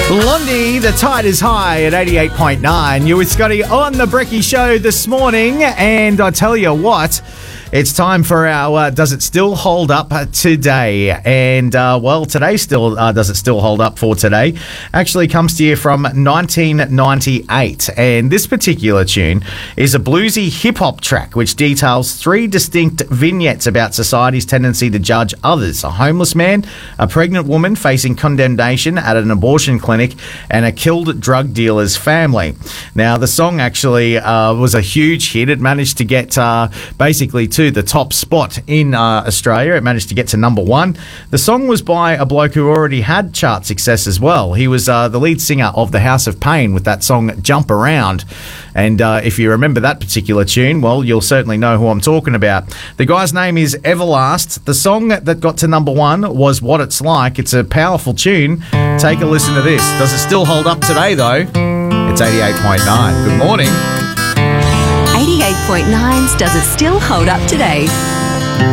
Lundy, the tide is high at 88.9. You're with Scotty on the Brekkie Show this morning, and I tell you what, it's time for our Does It Still Hold Up today? And, today still Does It Still Hold Up for today? Actually comes to you from 1998. And this particular tune is a bluesy hip-hop track which details three distinct vignettes about society's tendency to judge others. A homeless man, a pregnant woman facing condemnation at an abortion clinic, and a killed drug dealer's family. Now, the song actually was a huge hit. It managed to get basically to the top spot in Australia. It managed to get to number one. The song was by a bloke who already had chart success as well. He was the lead singer of The House of Pain with that song Jump Around. And if you remember that particular tune, well, you'll certainly know who I'm talking about. The guy's name is Everlast. The song that got to number one was What It's Like. It's a powerful tune. Take a listen to this. Does it still hold up today, though? It's 88.9. Good morning. 88.9's Does It Still Hold Up Today?